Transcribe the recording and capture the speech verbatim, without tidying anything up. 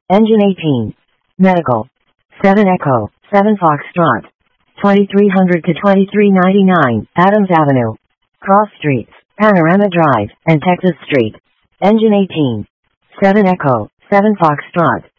Engine eighteen. Medical. seven Echo, seven Foxtrot. twenty-three hundred to twenty-three ninety-nine, Adams Avenue. Cross Streets, Panorama Drive, and Texas Street. Engine eighteen. seven Echo, seven Foxtrot.